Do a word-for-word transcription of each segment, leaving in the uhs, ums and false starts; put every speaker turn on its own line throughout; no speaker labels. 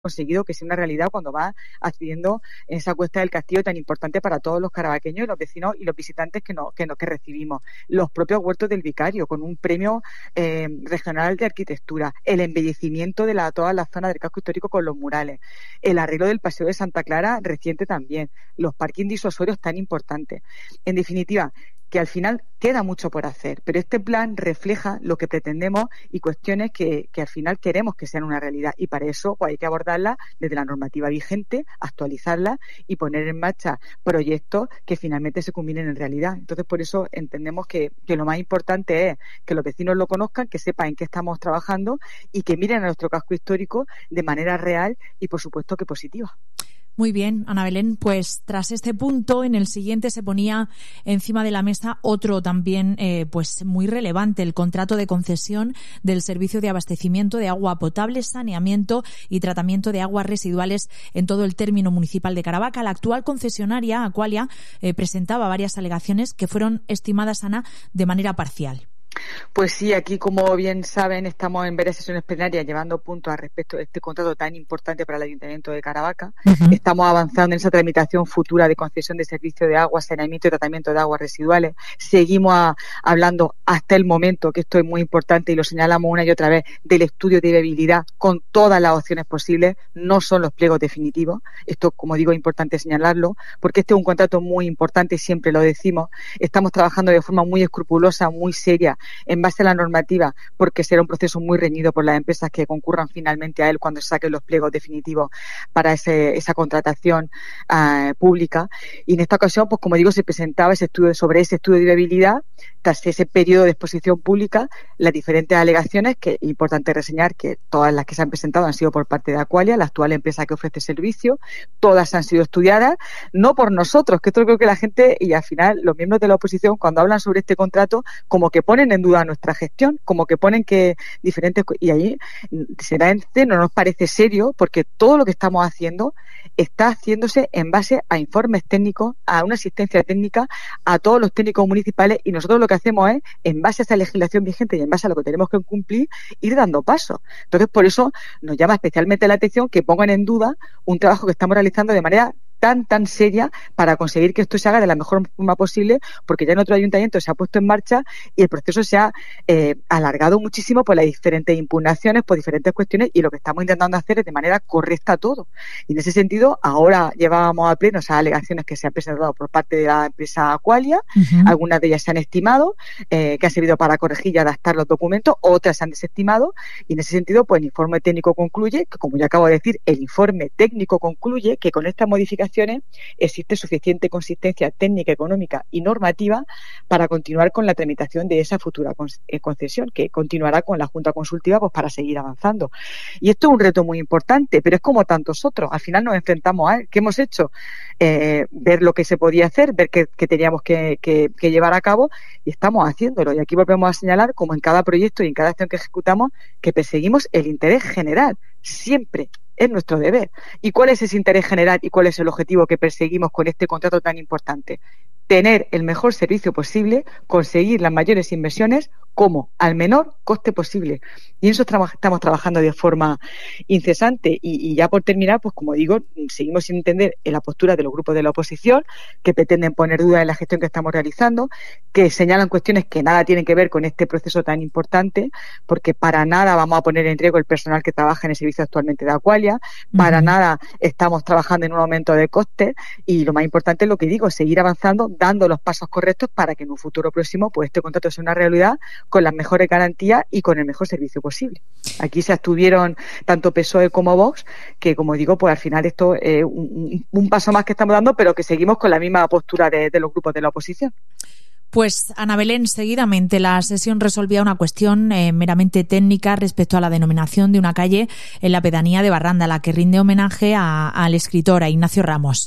conseguido que sea una realidad cuando va accediendo en esa cuesta del Castillo tan importante para todos los carabaqueños y los vecinos y los visitantes que nos que, no, que recibimos. Los propios huertos del Vicario, con un premio eh, regional de arquitectura, el embellecimiento de la, toda la zona del casco histórico con los murales, el arreglo del Paseo de Santa Clara reciente también, los parkings disuasorios tan importantes. En definitiva, que al final queda mucho por hacer, pero este plan refleja lo que pretendemos y cuestiones que, que al final queremos que sean una realidad, y para eso pues, hay que abordarla desde la normativa vigente, actualizarla y poner en marcha proyectos que finalmente se combinen en realidad. Entonces, por eso entendemos que, que lo más importante es que los vecinos lo conozcan, que sepan en qué estamos trabajando y que miren a nuestro casco histórico de manera real y, por supuesto, que positiva.
Muy bien, Ana Belén, pues tras este punto, en el siguiente se ponía encima de la mesa otro también eh, pues muy relevante, el contrato de concesión del servicio de abastecimiento de agua potable, saneamiento y tratamiento de aguas residuales en todo el término municipal de Caravaca. La actual concesionaria, Aqualia, eh, presentaba varias alegaciones que fueron estimadas, Ana, de manera parcial.
Pues sí, aquí, como bien saben, estamos en varias sesiones plenarias llevando puntos al respecto de este contrato tan importante para el Ayuntamiento de Caravaca. Uh-huh. Estamos avanzando en esa tramitación futura de concesión de servicio de agua, saneamiento y tratamiento de aguas residuales. Seguimos a, hablando hasta el momento, que esto es muy importante y lo señalamos una y otra vez, del estudio de viabilidad con todas las opciones posibles. No son los pliegos definitivos. Esto, como digo, es importante señalarlo, porque este es un contrato muy importante y siempre lo decimos. Estamos trabajando de forma muy escrupulosa, muy seria, en base a la normativa, porque será un proceso muy reñido por las empresas que concurran finalmente a él cuando se saquen los pliegos definitivos para ese, esa contratación uh, pública. Y en esta ocasión, pues como digo, se presentaba ese estudio sobre ese estudio de viabilidad, tras ese periodo de exposición pública, las diferentes alegaciones, que es importante reseñar que todas las que se han presentado han sido por parte de Aqualia, la actual empresa que ofrece servicio, todas han sido estudiadas, no por nosotros, que esto creo que la gente, y al final los miembros de la oposición, cuando hablan sobre este contrato, como que ponen en duda nuestra gestión, como que ponen que diferentes, y ahí sinceramente no nos parece serio, porque todo lo que estamos haciendo está haciéndose en base a informes técnicos, a una asistencia técnica a todos los técnicos municipales, y nosotros lo que hacemos es, en base a esa legislación vigente y en base a lo que tenemos que cumplir, ir dando pasos. Entonces, por eso nos llama especialmente la atención que pongan en duda un trabajo que estamos realizando de manera tan, tan seria para conseguir que esto se haga de la mejor forma posible, porque ya en otro ayuntamiento se ha puesto en marcha y el proceso se ha eh, alargado muchísimo por las diferentes impugnaciones, por diferentes cuestiones, y lo que estamos intentando hacer es de manera correcta todo. Y en ese sentido, ahora llevábamos a pleno esas alegaciones que se han presentado por parte de la empresa Aqualia, uh-huh. Algunas de ellas se han estimado, eh, que han servido para corregir y adaptar los documentos, otras se han desestimado, y en ese sentido, pues el informe técnico concluye, que como ya acabo de decir, el informe técnico concluye que con esta modificación existe suficiente consistencia técnica, económica y normativa para continuar con la tramitación de esa futura concesión, que continuará con la Junta Consultiva pues para seguir avanzando. Y esto es un reto muy importante, pero es como tantos otros. Al final nos enfrentamos a él. ¿Qué hemos hecho? Eh, ver lo que se podía hacer, ver qué, qué teníamos que, que, que llevar a cabo, y estamos haciéndolo. Y aquí volvemos a señalar, como en cada proyecto y en cada acción que ejecutamos, que perseguimos el interés general, siempre. Es nuestro deber. ¿Y cuál es ese interés general y cuál es el objetivo que perseguimos con este contrato tan importante? Tener el mejor servicio posible, conseguir las mayores inversiones, ¿cómo? Al menor coste posible. Y en eso estamos, estamos trabajando de forma incesante. Y, y ya por terminar, pues como digo, seguimos sin entender en la postura de los grupos de la oposición, que pretenden poner dudas en la gestión que estamos realizando, que señalan cuestiones que nada tienen que ver con este proceso tan importante, porque para nada vamos a poner en riesgo el personal que trabaja en el servicio actualmente de Aqualia, para uh-huh. nada estamos trabajando en un aumento de costes, y lo más importante es lo que digo, seguir avanzando, dando los pasos correctos para que en un futuro próximo pues este contrato sea una realidad con las mejores garantías y con el mejor servicio posible. Aquí se abstuvieron tanto P S O E como Vox, que como digo, pues al final esto es un, un paso más que estamos dando, pero que seguimos con la misma postura de, de los grupos de la oposición.
Pues, Ana Belén, seguidamente la sesión resolvía una cuestión eh, meramente técnica respecto a la denominación de una calle en la pedanía de Barranda, a la que rinde homenaje a, al escritor, a Ignacio Ramos.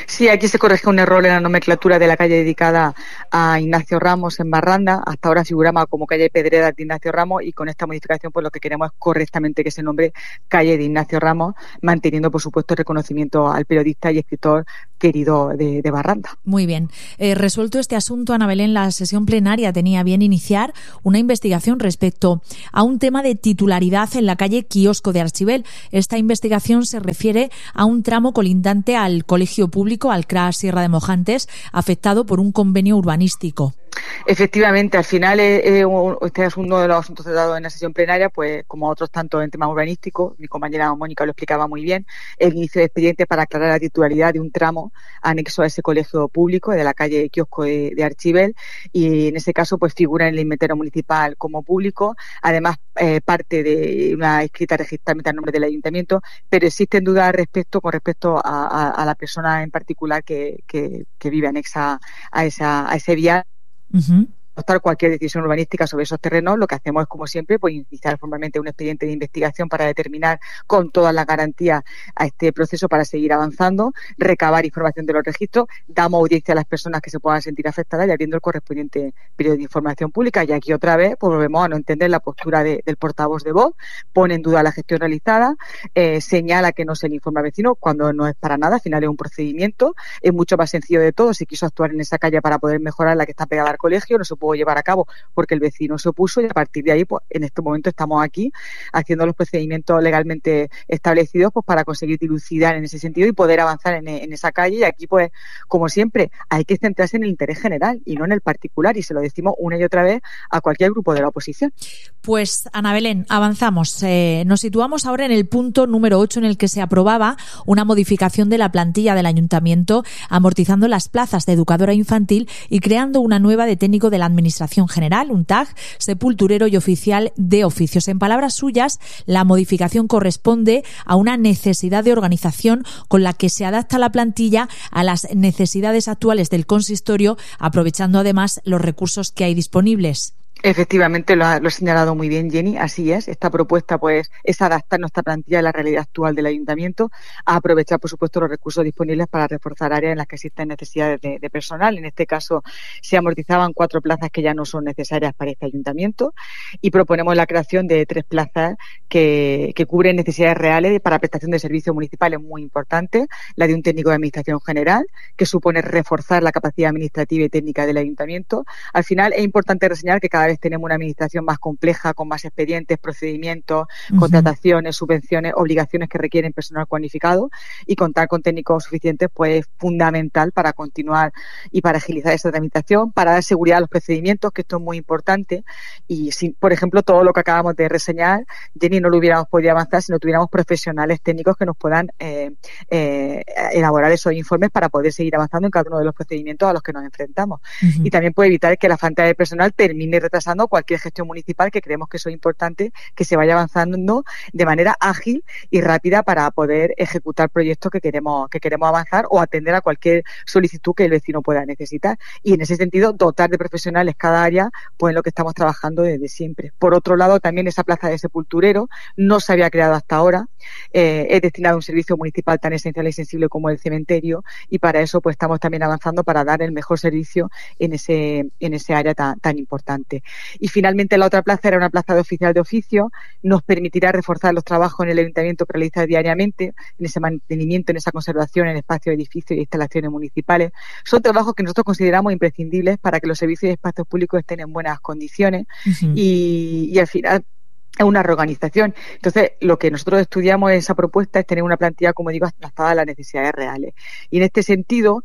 Sí, aquí se corrige un error en la nomenclatura de la calle dedicada a Ignacio Ramos en Barranda. Hasta ahora figuraba como calle Pedrera de Ignacio Ramos y con esta modificación pues lo que queremos es correctamente que se nombre calle de Ignacio Ramos, manteniendo por supuesto el reconocimiento al periodista y escritor querido de, de Barranda.
Muy bien. Eh, resuelto este asunto, Ana Belén, la sesión plenaria tenía bien iniciar una investigación respecto a un tema de titularidad en la calle Quiosco de Archibel. Esta investigación se refiere a un tramo colindante al colegio público, al C R A Sierra de Mojantes, afectado por un convenio urbanístico.
Efectivamente, al final eh, eh, este es uno de los asuntos tratados en la sesión plenaria, pues como otros tantos en temas urbanísticos, mi compañera Mónica lo explicaba muy bien, el inicio de expediente para aclarar la titularidad de un tramo anexo a ese colegio público de la calle Quiosco de, de Archibel, y en ese caso pues figura en el inventario municipal como público, además eh, parte de una escrita registrada a nombre del ayuntamiento, pero existen dudas al respecto con respecto a, a, a la persona en particular que, que, que vive anexa a, esa, a ese vial.
Uh-huh.
Adoptar cualquier decisión urbanística sobre esos terrenos, lo que hacemos es, como siempre, pues iniciar formalmente un expediente de investigación para determinar con todas las garantías a este proceso para seguir avanzando, recabar información de los registros, damos audiencia a las personas que se puedan sentir afectadas y abriendo el correspondiente periodo de información pública. Y aquí otra vez pues volvemos a no entender la postura de, del portavoz de voz, pone en duda la gestión realizada, eh, señala que no se le informa al vecino cuando no es para nada, al final es un procedimiento, es mucho más sencillo de todo, se quiso actuar en esa calle para poder mejorar la que está pegada al colegio, no se pudo llevar a cabo porque el vecino se opuso y a partir de ahí pues en este momento estamos aquí haciendo los procedimientos legalmente establecidos pues para conseguir dilucidar en ese sentido y poder avanzar en, en esa calle. Y aquí pues como siempre hay que centrarse en el interés general y no en el particular, y se lo decimos una y otra vez a cualquier grupo de la oposición.
Pues Ana Belén, avanzamos. Eh, nos situamos ahora en el punto número ocho, en el que se aprobaba una modificación de la plantilla del ayuntamiento, amortizando las plazas de educadora infantil y creando una nueva de técnico de la administración general, un T A G, sepulturero y oficial de oficios. En palabras suyas, la modificación corresponde a una necesidad de organización con la que se adapta la plantilla a las necesidades actuales del consistorio, aprovechando además los recursos que hay disponibles.
Efectivamente, lo ha, lo ha señalado muy bien Jenny, así es. Esta propuesta pues es adaptar nuestra plantilla a la realidad actual del ayuntamiento, a aprovechar por supuesto los recursos disponibles para reforzar áreas en las que existen necesidades de, de personal. En este caso se amortizaban cuatro plazas que ya no son necesarias para este ayuntamiento y proponemos la creación de tres plazas que, que cubren necesidades reales para prestación de servicios municipales muy importantes. La de un técnico de administración general, que supone reforzar la capacidad administrativa y técnica del ayuntamiento. Al final es importante reseñar que cada vez tenemos una administración más compleja, con más expedientes, procedimientos, uh-huh. contrataciones, subvenciones, obligaciones que requieren personal cualificado, y contar con técnicos suficientes pues es fundamental para continuar y para agilizar esa tramitación, para dar seguridad a los procedimientos, que esto es muy importante. Y si, por ejemplo, todo lo que acabamos de reseñar, Jenny, no lo hubiéramos podido avanzar si no tuviéramos profesionales técnicos que nos puedan eh, eh, elaborar esos informes para poder seguir avanzando en cada uno de los procedimientos a los que nos enfrentamos. Uh-huh. Y también puede evitar que la falta de personal termine retrasando cualquier gestión municipal, que creemos que eso es importante, que se vaya avanzando de manera ágil y rápida para poder ejecutar proyectos que queremos que queremos avanzar o atender a cualquier solicitud que el vecino pueda necesitar. Y en ese sentido, dotar de profesionales cada área, pues en lo que estamos trabajando desde siempre. Por otro lado, también esa plaza de sepulturero no se había creado hasta ahora, eh, es destinado a un servicio municipal tan esencial y sensible como el cementerio, y para eso pues estamos también avanzando para dar el mejor servicio en ese en ese área tan, tan importante. Y finalmente la otra plaza era una plaza de oficial de oficio, nos permitirá reforzar los trabajos en el ayuntamiento que realiza diariamente, en ese mantenimiento, en esa conservación en espacios, edificios y instalaciones municipales. Son trabajos que nosotros consideramos imprescindibles para que los servicios y espacios públicos estén en buenas condiciones. Uh-huh. y, y al final es una reorganización. Entonces, lo que nosotros estudiamos en esa propuesta es tener una plantilla, como digo, adaptada a las necesidades reales. Y en este sentido,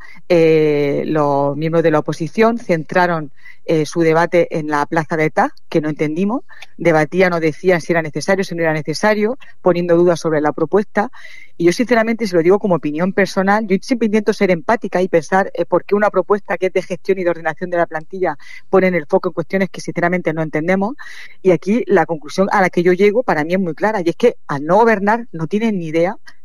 eh, los miembros de la oposición centraron eh, su debate en la plaza de T A, que no entendimos. Debatían o decían si era necesario, si no era necesario, poniendo dudas sobre la propuesta. Y yo, sinceramente, se lo digo como opinión personal, yo siempre intento ser empática y pensar eh, por qué una propuesta que es de gestión y de ordenación de la plantilla pone en el foco en cuestiones que sinceramente no entendemos. Y aquí la conclusión a la que yo llego para mí es muy clara, y es que al no gobernar no tienen ni idea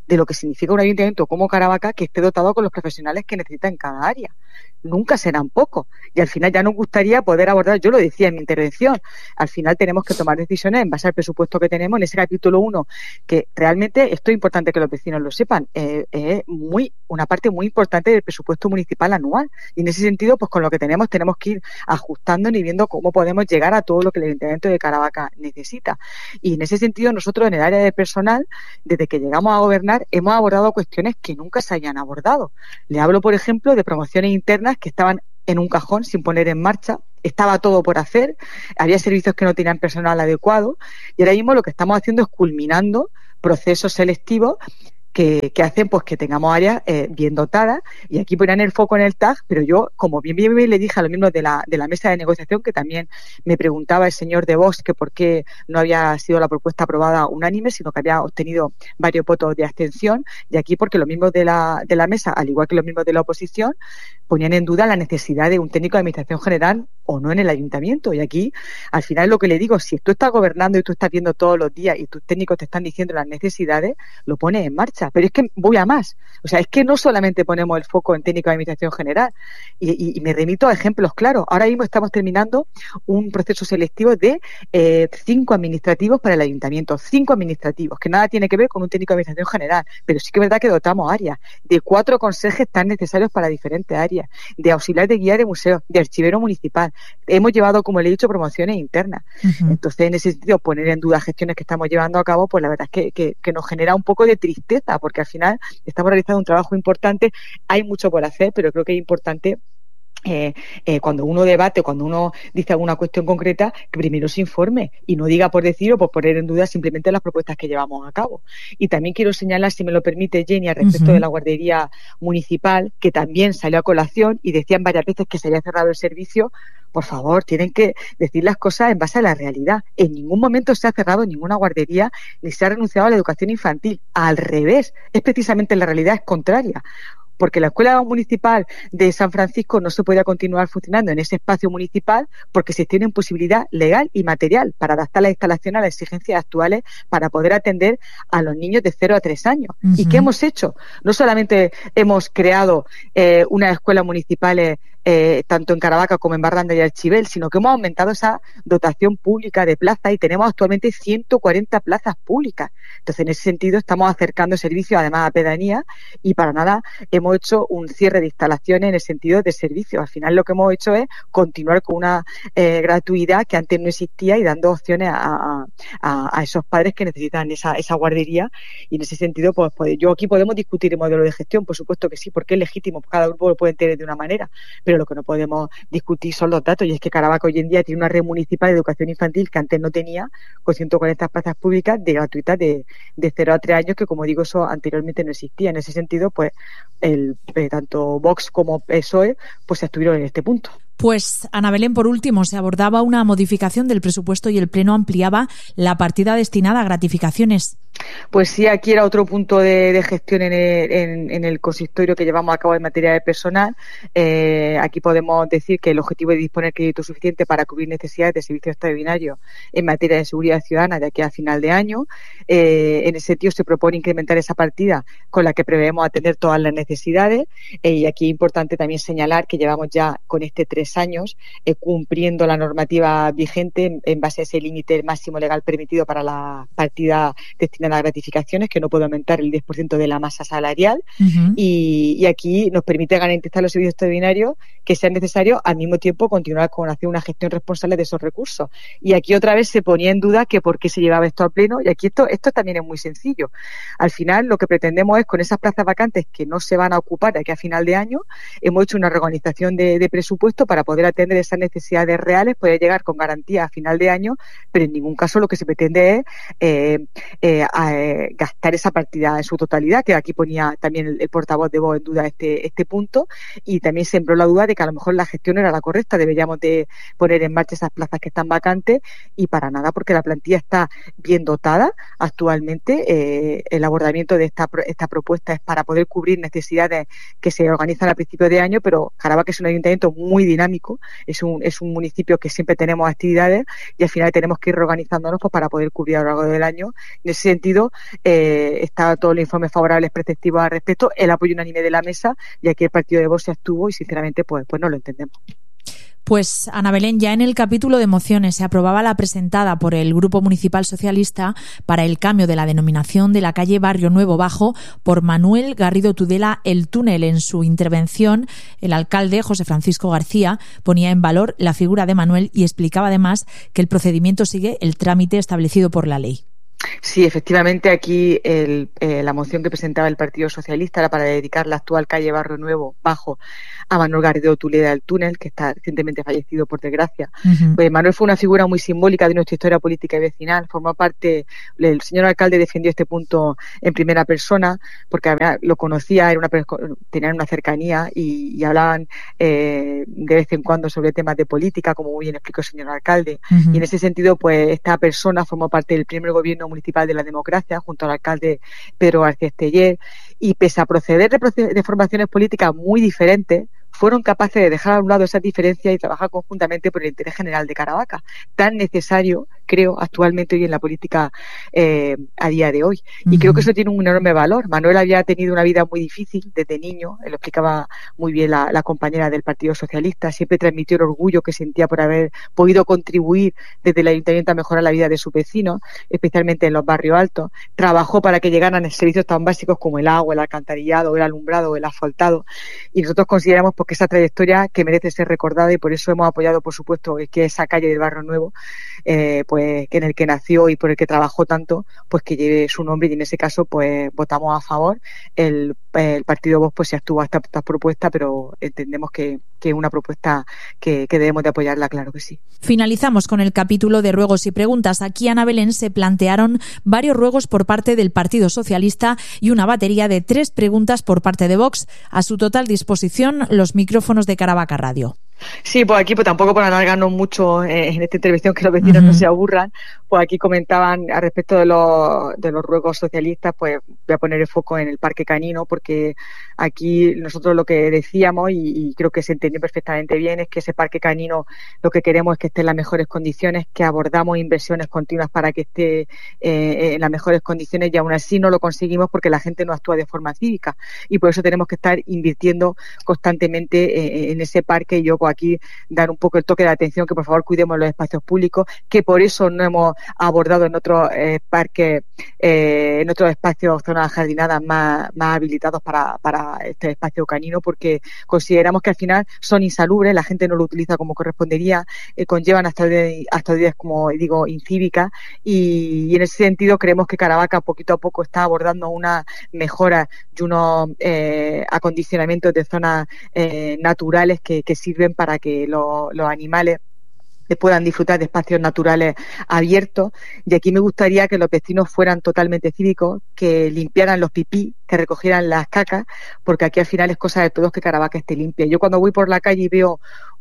de lo que significa un ayuntamiento como Caravaca que esté dotado con los profesionales que necesita en cada área. Nunca serán pocos. Y al final ya nos gustaría poder abordar, yo lo decía en mi intervención, al final tenemos que tomar decisiones en base al presupuesto que tenemos en ese capítulo uno, que realmente esto es importante que los vecinos lo sepan, eh, es muy una parte muy importante del presupuesto municipal anual. Y en ese sentido, pues con lo que tenemos, tenemos que ir ajustando y viendo cómo podemos llegar a todo lo que el Ayuntamiento de Caravaca necesita. Y en ese sentido, nosotros en el área de personal, desde que llegamos a gobernar, hemos abordado cuestiones que nunca se hayan abordado. Le hablo, por ejemplo, de promociones internas que estaban en un cajón sin poner en marcha. Estaba todo por hacer, había servicios que no tenían personal adecuado y ahora mismo lo que estamos haciendo es culminando procesos selectivos que, que hacen pues que tengamos áreas eh, bien dotadas, y aquí ponían el foco en el T A G, pero yo, como bien bien, bien le dije a los miembros de la, de la mesa de negociación, que también me preguntaba el señor de Vox que por qué no había sido la propuesta aprobada unánime, sino que había obtenido varios votos de abstención, y aquí porque los miembros de la, de la mesa, al igual que los miembros de la oposición, ponían en duda la necesidad de un técnico de administración general o no en el ayuntamiento. Y aquí, al final, lo que le digo, si tú estás gobernando y tú estás viendo todos los días y tus técnicos te están diciendo las necesidades, lo pones en marcha. Pero es que voy a más. O sea, es que no solamente ponemos el foco en técnico de administración general. Y, y, y me remito a ejemplos claros. Ahora mismo estamos terminando un proceso selectivo de eh, cinco administrativos para el ayuntamiento. Cinco administrativos, que nada tiene que ver con un técnico de administración general. Pero sí que es verdad que dotamos áreas de cuatro consejes tan necesarios para diferentes áreas, de auxiliar de guía de museo, de archivero municipal. Hemos llevado, como le he dicho, promociones internas. Uh-huh. Entonces, en ese sentido, poner en duda gestiones que estamos llevando a cabo, pues la verdad es que, que, que nos genera un poco de tristeza, porque al final estamos realizando un trabajo importante, hay mucho por hacer, pero creo que es importante Eh, eh, cuando uno debate, cuando uno dice alguna cuestión concreta, que primero se informe y no diga por decir o por poner en duda simplemente las propuestas que llevamos a cabo. Y también quiero señalar, si me lo permite, Jenny, al respecto uh-huh. de la guardería municipal, que también salió a colación y decían varias veces que se había cerrado el servicio. Por favor, tienen que decir las cosas en base a la realidad. En ningún momento se ha cerrado ninguna guardería ni se ha renunciado a la educación infantil. Al revés, es precisamente la realidad es contraria. Porque la Escuela Municipal de San Francisco no se podía continuar funcionando en ese espacio municipal porque se tiene imposibilidad legal y material para adaptar la instalación a las exigencias actuales para poder atender a los niños de cero a tres años. Uh-huh. ¿Y qué hemos hecho? No solamente hemos creado eh, unas escuelas municipales Eh, tanto en Caravaca como en Barranda y Archibel, sino que hemos aumentado esa dotación pública de plazas y tenemos actualmente ciento cuarenta plazas públicas. Entonces, en ese sentido, estamos acercando servicios además a pedanías y para nada hemos hecho un cierre de instalaciones en el sentido de servicios. Al final, lo que hemos hecho es continuar con una eh, gratuidad que antes no existía y dando opciones a, a, a esos padres que necesitan esa, esa guardería. Y en ese sentido, pues, pues yo aquí podemos discutir el modelo de gestión, por supuesto que sí, porque es legítimo, cada grupo lo puede entender de una manera, pero lo que no podemos discutir son los datos, y es que Caravaca hoy en día tiene una red municipal de educación infantil que antes no tenía, con ciento cuarenta plazas públicas de gratuitas de, de cero a tres años, que como digo, eso anteriormente no existía. En ese sentido, pues el eh, tanto Vox como P S O E pues estuvieron en este punto.
Pues, Ana Belén, por último, se abordaba una modificación del presupuesto y el Pleno ampliaba la partida destinada a gratificaciones.
Pues sí, aquí era otro punto de, de gestión en el, en, en el consistorio que llevamos a cabo en materia de personal. Eh, aquí podemos decir que el objetivo es disponer crédito suficiente para cubrir necesidades de servicios extraordinarios en materia de seguridad ciudadana de aquí a final de año. Eh, en ese sentido se propone incrementar esa partida con la que prevemos atender todas las necesidades. Eh, y aquí es importante también señalar que llevamos ya con este tres años eh, cumpliendo la normativa vigente en, en base a ese límite máximo legal permitido para la partida destinada a gratificaciones, que no puede aumentar el diez por ciento de la masa salarial. Uh-huh. y, y aquí nos permite garantizar los servicios extraordinarios que sean necesarios, al mismo tiempo continuar con hacer una gestión responsable de esos recursos. Y aquí otra vez se ponía en duda que por qué se llevaba esto al Pleno, y aquí esto, esto también es muy sencillo. Al final lo que pretendemos es, con esas plazas vacantes que no se van a ocupar de aquí a final de año, hemos hecho una reorganización de, de presupuesto para poder atender esas necesidades reales, poder llegar con garantía a final de año, pero en ningún caso lo que se pretende es eh, eh, a, eh, gastar esa partida en su totalidad, que aquí ponía también el, el portavoz de Vox en duda este, este punto, y también sembró la duda de que a lo mejor la gestión era la correcta, deberíamos de poner en marcha esas plazas que están vacantes, y para nada, porque la plantilla está bien dotada actualmente. Eh, el abordamiento de esta, esta propuesta es para poder cubrir necesidades que se organizan a principios de año, pero Caravaca es un ayuntamiento muy dinámico, dinámico, es un, es un municipio que siempre tenemos actividades y al final tenemos que ir reorganizándonos pues, para poder cubrir a lo largo del año. En ese sentido, eh, está todo el informe favorables preceptivos al respecto, el apoyo unánime de la mesa, y aquí el partido de Vox se abstuvo y sinceramente pues, pues no lo entendemos.
Pues, Ana Belén, ya en el capítulo de mociones se aprobaba la presentada por el Grupo Municipal Socialista para el cambio de la denominación de la calle Barrio Nuevo Bajo por Manuel Garrido Tudela El Túnel. En su intervención, el alcalde, José Francisco García, ponía en valor la figura de Manuel y explicaba además que el procedimiento sigue el trámite establecido por la ley.
Sí, efectivamente, aquí el, eh, la moción que presentaba el Partido Socialista era para dedicar la actual calle Barrio Nuevo Bajo a Manuel Garrido Tudela El Túnel, que está recientemente fallecido, por desgracia. Uh-huh. Pues Manuel fue una figura muy simbólica de nuestra historia política y vecinal. Formó parte, el señor alcalde defendió este punto en primera persona, porque lo conocía, era una, tenían una cercanía y, y hablaban eh, de vez en cuando sobre temas de política, como muy bien explicó el señor alcalde. Uh-huh. Y en ese sentido, pues esta persona formó parte del primer gobierno municipal de la democracia, junto al alcalde Pedro García Esteller, y pese a proceder de, de formaciones políticas muy diferentes, fueron capaces de dejar a un lado esas diferencias y trabajar conjuntamente por el interés general de Caravaca, tan necesario, creo, actualmente hoy en la política eh, a día de hoy. Y uh-huh. creo que eso tiene un enorme valor. Manuel había tenido una vida muy difícil desde niño, lo explicaba muy bien la, la compañera del Partido Socialista, siempre transmitió el orgullo que sentía por haber podido contribuir desde el Ayuntamiento a mejorar la vida de sus vecinos, especialmente en los barrios altos. Trabajó para que llegaran servicios tan básicos como el agua, el alcantarillado, el alumbrado, el asfaltado, y nosotros consideramos porque esa trayectoria que merece ser recordada, y por eso hemos apoyado, por supuesto, que esa calle del Barrio Nuevo, eh, pues en el que nació y por el que trabajó tanto, pues que lleve su nombre, y en ese caso pues votamos a favor. El, el partido Vox pues se abstuvo a esta, esta propuesta, pero entendemos que, que es una propuesta que, que debemos de apoyarla, claro que sí.
Finalizamos con el capítulo de ruegos y preguntas. Aquí, Ana Belén, se plantearon varios ruegos por parte del Partido Socialista y una batería de tres preguntas por parte de Vox. A su total disposición, los micrófonos de Caravaca Radio.
Sí, pues aquí pues tampoco por alargarnos mucho eh, en esta intervención, que los vecinos uh-huh. no se aburran, pues aquí comentaban al respecto de los, de los ruegos socialistas, pues voy a poner el foco en el parque canino, porque aquí nosotros lo que decíamos, y, y creo que se entendió perfectamente bien, es que ese parque canino lo que queremos es que esté en las mejores condiciones, que abordamos inversiones continuas para que esté eh, en las mejores condiciones, y aún así no lo conseguimos porque la gente no actúa de forma cívica, y por eso tenemos que estar invirtiendo constantemente eh, en ese parque. Y yo pues, aquí dar un poco el toque de atención, que por favor cuidemos los espacios públicos, que por eso no hemos abordado en otros eh, parques, eh, en otros espacios, zonas jardinadas más, más habilitados para, para este espacio canino, porque consideramos que al final son insalubres, la gente no lo utiliza como correspondería, eh, conllevan hasta actividades, como digo, incívicas, y, y en ese sentido creemos que Caravaca poquito a poco está abordando una mejora y unos eh, acondicionamientos de zonas eh, naturales que, que sirven para que lo, los animales puedan disfrutar de espacios naturales abiertos. Y aquí me gustaría que los vecinos fueran totalmente cívicos, que limpiaran los pipí, que recogieran las cacas, porque aquí al final es cosa de todos que Caravaca esté limpia. Yo cuando voy por la calle y veo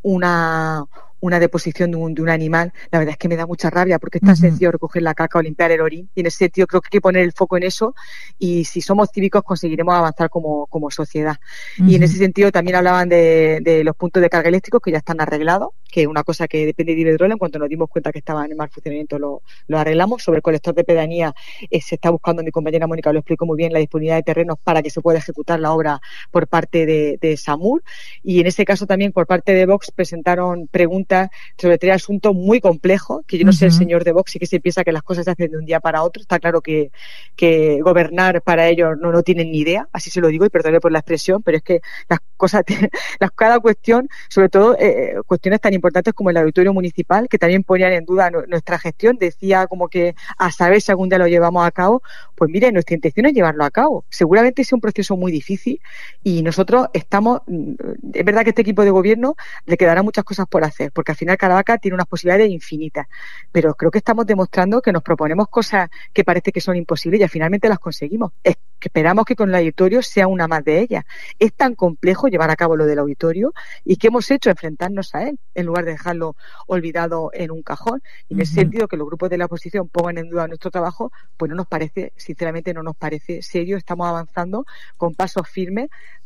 una una deposición de un, de un animal, la verdad es que me da mucha rabia, porque es tan uh-huh. sencillo recoger la caca o limpiar el orín, y en ese sentido creo que hay que poner el foco en eso, y si somos cívicos conseguiremos avanzar como, como sociedad. Uh-huh. Y en ese sentido también hablaban de, de los puntos de carga eléctricos que ya están arreglados, que es una cosa que depende de Iberdrola. En cuanto nos dimos cuenta que estaban en mal funcionamiento lo, lo arreglamos. Sobre el colector de pedanía eh, se está buscando, mi compañera Mónica lo explicó muy bien, la disponibilidad de terrenos para que se pueda ejecutar la obra por parte de, de SAMUR, y en ese caso también por parte de Vox presentaron preguntas sobre tres asuntos muy complejos, que yo no uh-huh. sé el señor de Vox, y que se piensa que las cosas se hacen de un día para otro. Está claro que, que gobernar para ellos no, no tienen ni idea, así se lo digo, y perdone por la expresión, pero es que las cosas, las, cada cuestión, sobre todo eh, cuestiones tan importantes como el auditorio municipal, que también ponían en duda no, nuestra gestión, decía como que a saber si algún día lo llevamos a cabo. Pues mire, nuestra intención es llevarlo a cabo. Seguramente es un proceso muy difícil, y nosotros estamos, es verdad que este equipo de gobierno le quedará muchas cosas por hacer, porque al final Caravaca tiene unas posibilidades infinitas, pero creo que estamos demostrando que nos proponemos cosas que parece que son imposibles y finalmente las conseguimos. Es que esperamos que con el auditorio sea una más de ellas. Es tan complejo llevar a cabo lo del auditorio, y ¿qué hemos hecho? Enfrentarnos a él en lugar de dejarlo olvidado en un cajón. Y en uh-huh. ese sentido, que los grupos de la oposición pongan en duda nuestro trabajo, pues no nos parece, sinceramente no nos parece serio. Estamos avanzando con pasos firmes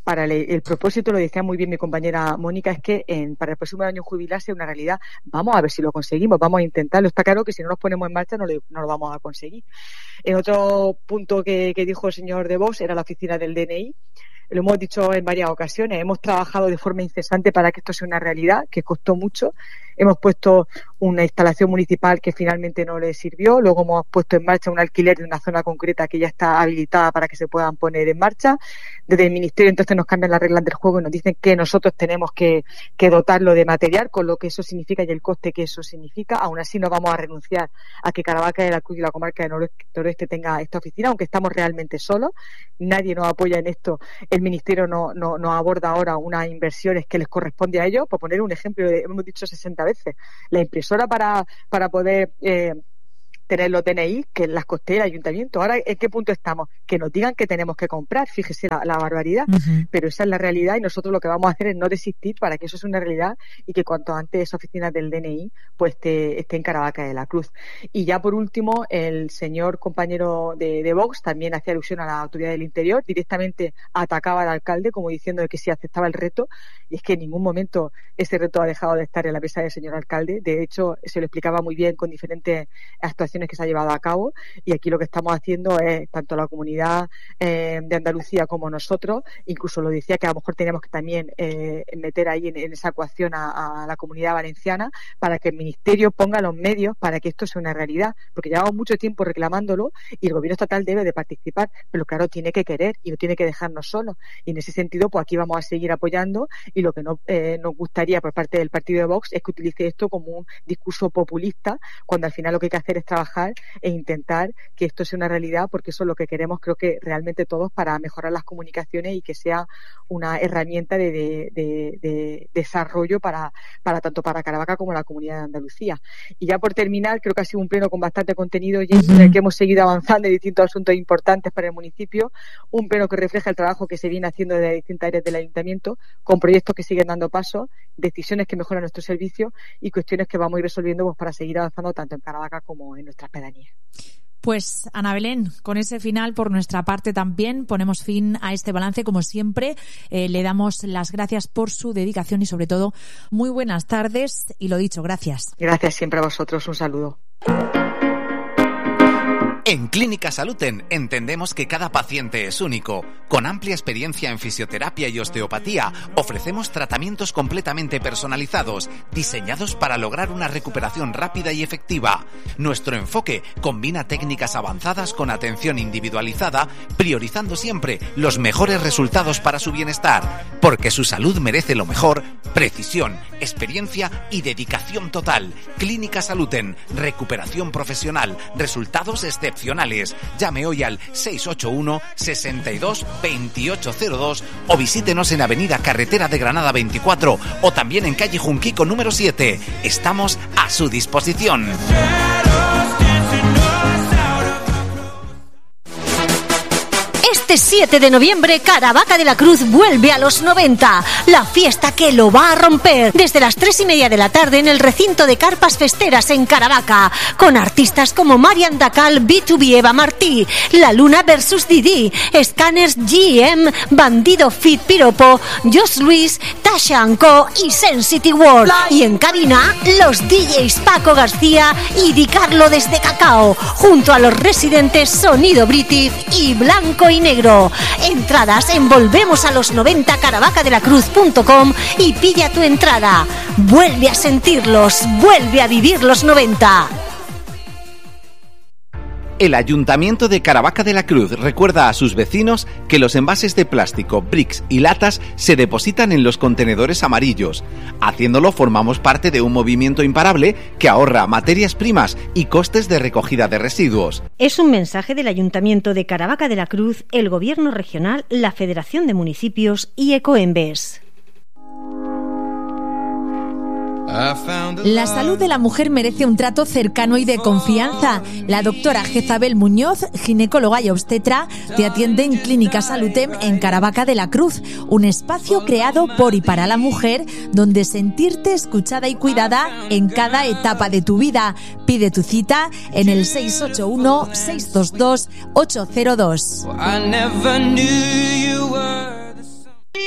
para el, el propósito, lo decía muy bien mi compañera Mónica, es que en, para el próximo año jubilarse una realidad. Vamos a ver si lo conseguimos, vamos a intentarlo. Está claro que si no nos ponemos en marcha no, le, no lo vamos a conseguir. En otro punto que, que dijo el señor de Vox era la oficina del D N I. Lo hemos dicho en varias ocasiones, hemos trabajado de forma incesante para que esto sea una realidad, que costó mucho. Hemos puesto una instalación municipal que finalmente no le sirvió, luego hemos puesto en marcha un alquiler de una zona concreta que ya está habilitada para que se puedan poner en marcha. Desde el Ministerio entonces nos cambian las reglas del juego y nos dicen que nosotros tenemos que, que dotarlo de material, con lo que eso significa y el coste que eso significa. Aún así no vamos a renunciar a que Caravaca de la Cruz y la comarca de Noroeste, Noroeste tenga esta oficina, aunque estamos realmente solos. Nadie nos apoya en esto. El Ministerio no, no, no aborda ahora unas inversiones que les corresponde a ellos. Por poner un ejemplo, hemos dicho sesenta veces, la impresora para, para poder eh, tener los D N I, que las costé el ayuntamiento. Ahora, ¿en qué punto estamos? Que nos digan que tenemos que comprar, fíjese la, la barbaridad, uh-huh. Pero esa es la realidad y nosotros lo que vamos a hacer es no desistir para que eso sea una realidad y que cuanto antes esa oficina del D N I pues esté, esté en Caravaca de la Cruz. Y ya por último, el señor compañero de, de Vox también hacía alusión a la autoridad del interior, directamente atacaba al alcalde como diciendo que sí aceptaba el reto, y es que en ningún momento ese reto ha dejado de estar en la mesa del señor alcalde. De hecho, se lo explicaba muy bien con diferentes actuaciones que se ha llevado a cabo, y aquí lo que estamos haciendo es tanto la comunidad eh, de Andalucía como nosotros, incluso lo decía que a lo mejor tenemos que también eh, meter ahí en, en esa ecuación a, a la comunidad valenciana para que el Ministerio ponga los medios para que esto sea una realidad, porque llevamos mucho tiempo reclamándolo y el gobierno estatal debe de participar, pero claro, tiene que querer y no tiene que dejarnos solos, y en ese sentido pues aquí vamos a seguir apoyando, y lo que no eh, nos gustaría por parte del partido de Vox es que utilice esto como un discurso populista, cuando al final lo que hay que hacer es trabajar e intentar que esto sea una realidad, porque eso es lo que queremos, creo que realmente todos, para mejorar las comunicaciones y que sea una herramienta de, de, de, de desarrollo para, para tanto para Caravaca como la comunidad de Andalucía. Y ya por terminar, creo que ha sido un pleno con bastante contenido, James, en el que hemos seguido avanzando en distintos asuntos importantes para el municipio, un pleno que refleja el trabajo que se viene haciendo desde distintas áreas del ayuntamiento, con proyectos que siguen dando pasos, decisiones que mejoran nuestro servicio y cuestiones que vamos a ir resolviendo pues, para seguir avanzando tanto en Caravaca como en nuestras pedanías.
Pues Ana Belén, con ese final por nuestra parte también ponemos fin a este balance. Como siempre, eh, le damos las gracias por su dedicación y sobre todo muy buenas tardes, y lo dicho, gracias.
Gracias siempre a vosotros, un saludo.
En Clínica Saluten entendemos que cada paciente es único. Con amplia experiencia en fisioterapia y osteopatía, ofrecemos tratamientos completamente personalizados, diseñados para lograr una recuperación rápida y efectiva. Nuestro enfoque combina técnicas avanzadas con atención individualizada, priorizando siempre los mejores resultados para su bienestar. Porque su salud merece lo mejor, precisión, experiencia y dedicación total. Clínica Saluten, recuperación profesional, resultados excepcionales. Llame hoy al seis ocho uno, sesenta y dos, veintiocho cero dos o visítenos en Avenida Carretera de Granada veinticuatro o también en calle Junquico número siete. Estamos a su disposición.
Este siete de noviembre, Caravaca de la Cruz vuelve a los noventa. La fiesta que lo va a romper. Desde las tres y media de la tarde en el recinto de Carpas Festeras en Caravaca. Con artistas como Marian Dacal, B dos B Eva Martí, La Luna versus Didi, Scanners G M, Bandido Fit Piropo, Josh Luis, Tasha Anco y Sensity World. Y en cabina, los D Js Paco García y Di Carlo desde Cacao. Junto a los residentes Sonido British y Blanco y Negro. Entradas en volvemos a los noventa caravaca de la cruz punto com y pilla tu entrada. Vuelve a sentirlos, vuelve a vivir los noventa.
El Ayuntamiento de Caravaca de la Cruz recuerda a sus vecinos que los envases de plástico, bricks y latas se depositan en los contenedores amarillos. Haciéndolo formamos parte de un movimiento imparable que ahorra materias primas y costes de recogida de residuos.
Es un mensaje del Ayuntamiento de Caravaca de la Cruz, el Gobierno Regional, la Federación de Municipios y Ecoembes.
La salud de la mujer merece un trato cercano y de confianza. La doctora Jezabel Muñoz, ginecóloga y obstetra, te atiende en Clínica Salutem en Caravaca de la Cruz, un espacio creado por y para la mujer donde sentirte escuchada y cuidada en cada etapa de tu vida. Pide tu cita en el seis ocho uno, seis dos dos, ocho cero dos.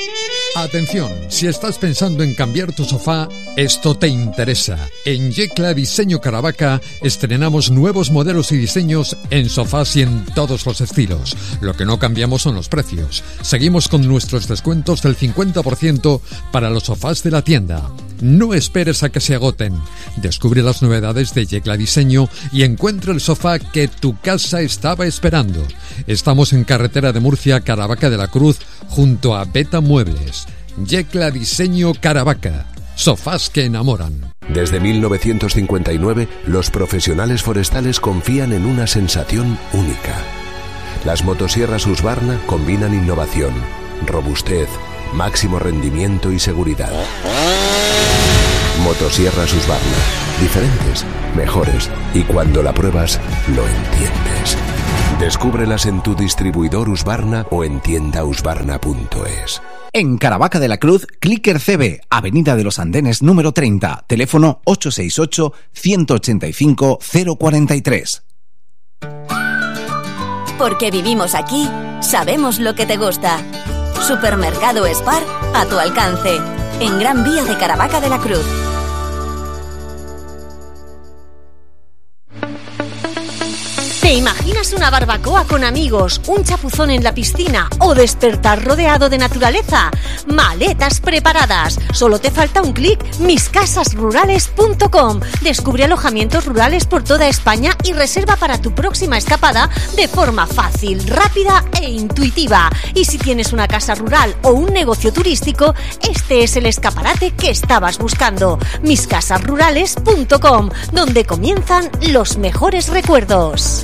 Atención, si estás pensando en cambiar tu sofá, esto te interesa. En Yecla Diseño Caravaca estrenamos nuevos modelos y diseños en sofás y en todos los estilos. Lo que no cambiamos son los precios. Seguimos con nuestros descuentos del cincuenta por ciento para los sofás de la tienda. No esperes a que se agoten. Descubre las novedades de Yecla Diseño y encuentra el sofá que tu casa estaba esperando. Estamos en carretera de Murcia, Caravaca de la Cruz, junto a Beta Muebles. Yecla Diseño Caravaca. Sofás que enamoran.
Desde mil novecientos cincuenta y nueve, los profesionales forestales confían en una sensación única. Las motosierras Husqvarna combinan innovación, robustez, máximo rendimiento y seguridad. Motosierras Husqvarna. Diferentes, mejores, y cuando la pruebas, lo entiendes. Descúbrelas en tu distribuidor Husqvarna o en tienda husqvarna punto es.
En Caravaca de la Cruz, Clicker C B, Avenida de los Andenes número treinta, teléfono ocho seis ocho, uno ocho cinco, cero cuatro tres.
Porque vivimos aquí, sabemos lo que te gusta. Supermercado Spar, a tu alcance, en Gran Vía de Caravaca de la Cruz.
¿Te imaginas una barbacoa con amigos, un chapuzón en la piscina o despertar rodeado de naturaleza? Maletas preparadas. Solo te falta un clic. mis casas rurales punto com. Descubre alojamientos rurales por toda España y reserva para tu próxima escapada de forma fácil, rápida e intuitiva. Y si tienes una casa rural o un negocio turístico, este es el escaparate que estabas buscando. mis casas rurales punto com, donde comienzan los mejores recuerdos.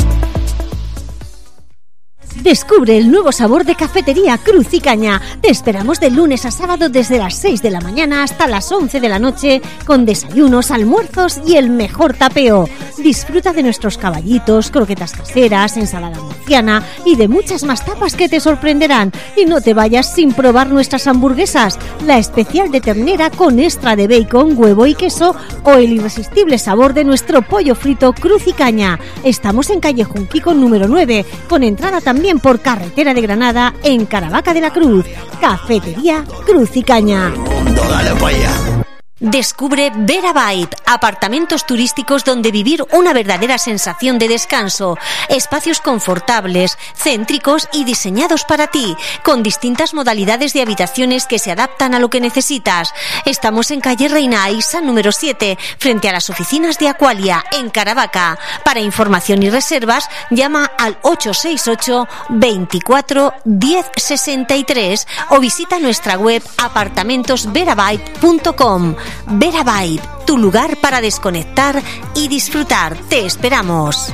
Descubre el nuevo sabor de Cafetería Cruz y Caña. Te esperamos de lunes a sábado desde las seis de la mañana hasta las once de la noche con desayunos, almuerzos y el mejor tapeo. Disfruta de nuestros caballitos, croquetas caseras, ensalada murciana y de muchas más tapas que te sorprenderán. Y no te vayas sin probar nuestras hamburguesas, la especial de ternera con extra de bacon, huevo y queso o el irresistible sabor de nuestro pollo frito Cruz y Caña. Estamos en calle Junquico número nueve, con entrada también por carretera de Granada en Caravaca de la Cruz. Cafetería Cruz y Caña.
Dale pa' allá.
Descubre Vera Vibe, apartamentos turísticos donde vivir una verdadera sensación de descanso, espacios confortables, céntricos y diseñados para ti, con distintas modalidades de habitaciones que se adaptan a lo que necesitas. Estamos en calle Reina Aisa número siete, frente a las oficinas de Aqualia, en Caravaca. Para información y reservas, llama al ocho seis ocho, veinticuatro, diez sesenta y tres o visita nuestra web apartamentos vera vibe punto com. Vera Vibe, tu lugar para desconectar y disfrutar. Te esperamos.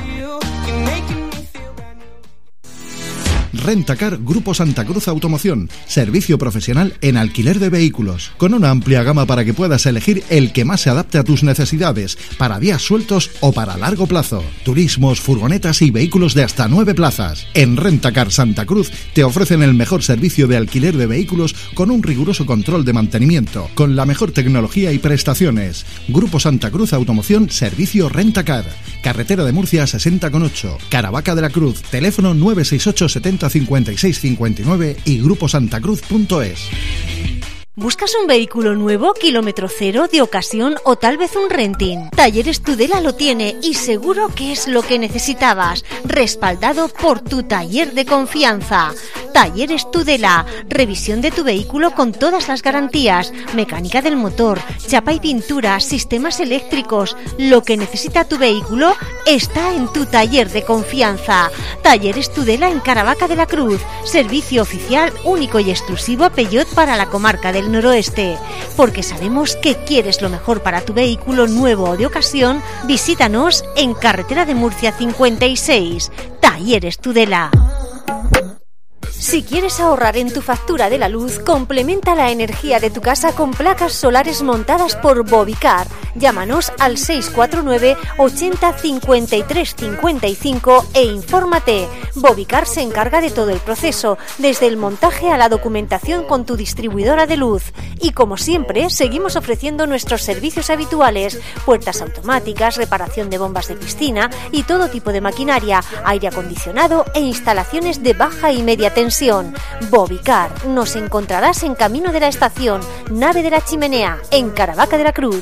Rentacar Grupo Santa Cruz Automoción, servicio profesional en alquiler de vehículos, con una amplia gama para que puedas elegir el que más se adapte a tus necesidades, para días sueltos o para largo plazo. Turismos, furgonetas y vehículos de hasta nueve plazas. En Rentacar Santa Cruz te ofrecen el mejor servicio de alquiler de vehículos con un riguroso control de mantenimiento, con la mejor tecnología y prestaciones. Grupo Santa Cruz Automoción, servicio Rentacar. Carretera de Murcia sesenta con ocho, Caravaca de la Cruz, teléfono nueve seis ocho, setenta, cincuenta y seis cincuenta y nueve y grupo santa cruz punto es.
¿Buscas un vehículo nuevo, kilómetro cero, de ocasión o tal vez un renting? Talleres Tudela lo tiene y seguro que es lo que necesitabas, respaldado por tu taller de confianza. Talleres Tudela, revisión de tu vehículo con todas las garantías, mecánica del motor, chapa y pintura, sistemas eléctricos. Lo que necesita tu vehículo está en tu taller de confianza. Talleres Tudela en Caravaca de la Cruz, servicio oficial único y exclusivo Peugeot para la comarca del noroeste. Porque sabemos que quieres lo mejor para tu vehículo nuevo o de ocasión, visítanos en carretera de Murcia cincuenta y seis. Talleres Tudela. Si quieres ahorrar en tu factura de la luz, complementa la energía de tu casa con placas solares montadas por Bovicar. Llámanos al seis cuatro nueve, ochenta, cincuenta y tres cincuenta y cinco e infórmate. Bovicar se encarga de todo el proceso, desde el montaje a la documentación con tu distribuidora de luz. Y como siempre, seguimos ofreciendo nuestros servicios habituales: puertas automáticas, reparación de bombas de piscina y todo tipo de maquinaria, aire acondicionado e instalaciones de baja y media tensión. inversión. Bovicar. Nos encontrarás en Camino de la Estación, Nave de la Chimenea, en Caravaca de la Cruz.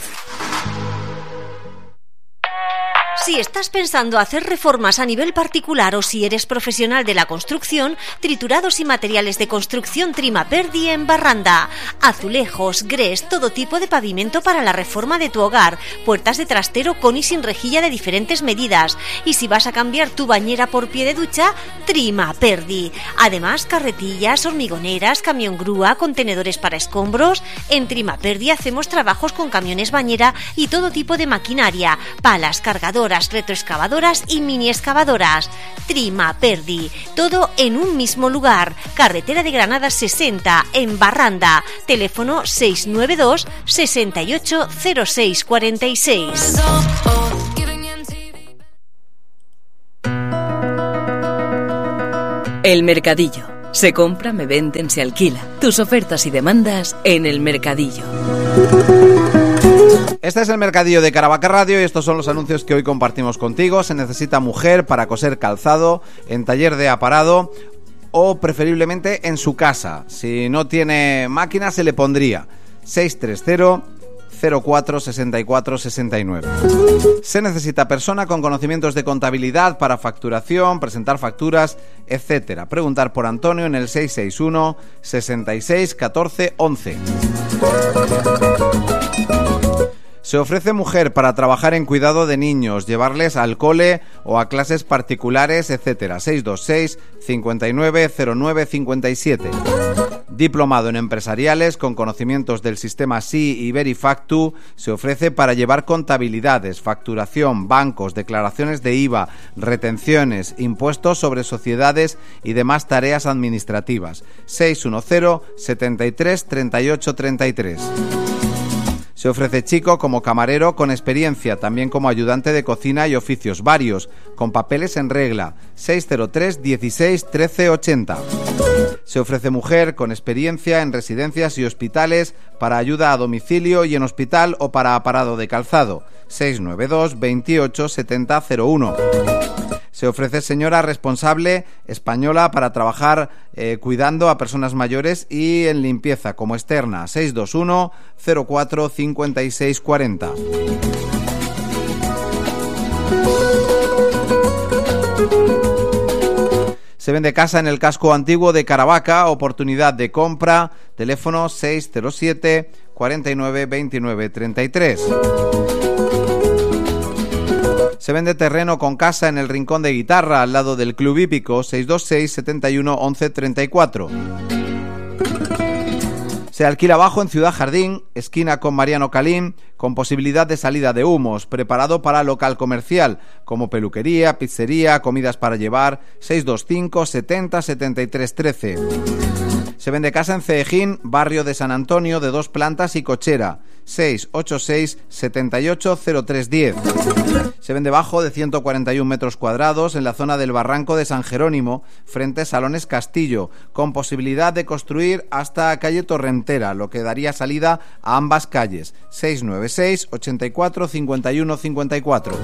Si estás pensando hacer reformas a nivel particular o si eres profesional de la construcción, Triturados y Materiales de Construcción Trimaperdi en Barranda. Azulejos, grés, todo tipo de pavimento para la reforma de tu hogar. Puertas de trastero con y sin rejilla de diferentes medidas. Y si vas a cambiar tu bañera por pie de ducha, Trimaperdi. Además, carretillas, hormigoneras, camión grúa, contenedores para escombros. En Trimaperdi hacemos trabajos con camiones bañera y todo tipo de maquinaria, palas, cargadoras, retroexcavadoras y mini excavadoras. Trimaperdi, todo en un mismo lugar. Carretera de Granada sesenta, en Barranda. Teléfono seis nueve dos, seis ocho cero seis cuatro seis.
El Mercadillo. Se compra, me venden, se alquila. Tus ofertas y demandas en El Mercadillo.
Este es el Mercadillo de Caravaca Radio y estos son los anuncios que hoy compartimos contigo. Se necesita mujer para coser calzado en taller de aparado o preferiblemente en su casa. Si no tiene máquina se le pondría seis tres cero, cero cuatro, seis cuatro seis nueve. Se necesita persona con conocimientos de contabilidad para facturación, presentar facturas, etcétera. Preguntar por Antonio en el seis seis uno, sesenta y seis, catorce, once. Se ofrece mujer para trabajar en cuidado de niños, llevarles al cole o a clases particulares, etcétera. seis dos seis, cincuenta y nueve, cero nueve, cincuenta y siete. Diplomado en empresariales con conocimientos del sistema S I y Verifactu. Se ofrece para llevar contabilidades, facturación, bancos, declaraciones de I V A, retenciones, impuestos sobre sociedades y demás tareas administrativas. seis uno cero, setenta y tres, treinta y ocho, treinta y tres. Se ofrece chico como camarero con experiencia, también como ayudante de cocina y oficios varios, con papeles en regla. seis cero tres, dieciséis, trece, ochenta. Se ofrece mujer con experiencia en residencias y hospitales para ayuda a domicilio y en hospital o para aparado de calzado. seis nueve dos, veintiocho, setenta, cero uno. Se ofrece señora responsable española para trabajar eh, cuidando a personas mayores y en limpieza como externa. seis dos uno, cero cuatro, cincuenta y seis, cuarenta. Se vende casa en el casco antiguo de Caravaca, oportunidad de compra, teléfono seis cero siete, cuarenta y nueve, veintinueve, treinta y tres. Se vende terreno con casa en el Rincón de Guitarra, al lado del Club Hípico, seis dos seis, setenta y uno, once, treinta y cuatro. Se alquila bajo en Ciudad Jardín, esquina con Mariano Calín, con posibilidad de salida de humos, preparado para local comercial, como peluquería, pizzería, comidas para llevar, seis dos cinco, setenta, setenta y tres, trece. Se vende casa en Ceejín, barrio de San Antonio, de dos plantas y cochera, seis ocho seis, setenta y ocho, cero tres diez. Se vende bajo de ciento cuarenta y un metros cuadrados en la zona del Barranco de San Jerónimo, frente a Salones Castillo, con posibilidad de construir hasta calle Torrentera, lo que daría salida a ambas calles, seis nueve seis, ochenta y cuatro, cincuenta y uno, cincuenta y cuatro.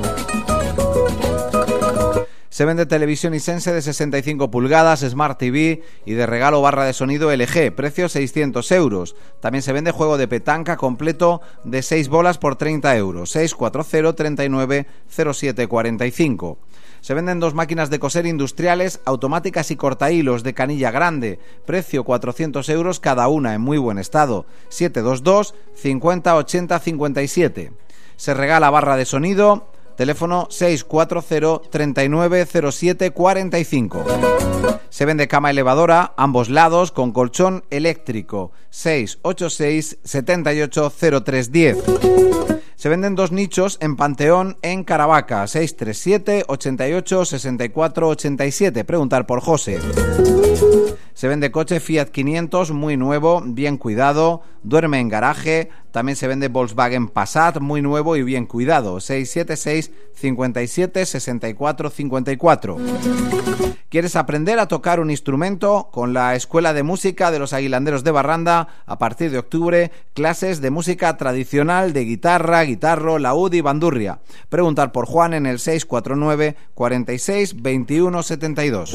Se vende televisión Hisense de sesenta y cinco pulgadas, Smart T V y de regalo barra de sonido L G, precio seiscientos euros. También se vende juego de petanca completo de seis bolas por treinta euros, seis cuatro cero, treinta y nueve, cero siete, cuarenta y cinco. Se venden dos máquinas de coser industriales, automáticas y cortahilos de canilla grande, precio cuatrocientos euros cada una, en muy buen estado, siete dos dos, cincuenta, ochenta, cincuenta y siete. Se regala barra de sonido, teléfono seis cuatro cero, treinta y nueve, cero siete, cuarenta y cinco. Se vende cama elevadora, ambos lados, con colchón eléctrico, seis ocho seis, setenta y ocho, cero tres diez. Se venden dos nichos en Panteón, en Caravaca, seis tres siete, ochenta y ocho, sesenta y cuatro, ochenta y siete. Preguntar por José. Se vende coche Fiat quinientos, muy nuevo, bien cuidado, duerme en garaje, También se vende Volkswagen Passat, muy nuevo y bien cuidado. seis siete seis, cinco siete, seis cuatro cinco cuatro. ¿Quieres aprender a tocar un instrumento? Con la Escuela de Música de los Aguilanderos de Barranda, a partir de octubre, clases de música tradicional de guitarra, guitarro, laúd y bandurria. Preguntar por Juan en el seis cuatro nueve, cuarenta y seis, veintiuno setenta y dos.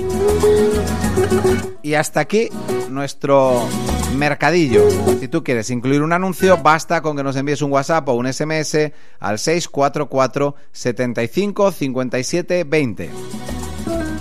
Y hasta aquí nuestro mercadillo. Si tú quieres incluir un anuncio, basta con que nos envíes un WhatsApp o un S M S al seis cuatro cuatro, setenta y cinco, cincuenta y siete, veinte.